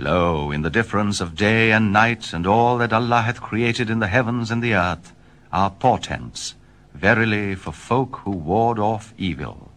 Lo, in the difference of day and night, and all that Allah hath created in the heavens and the earth, are portents, verily for folk who ward off evil.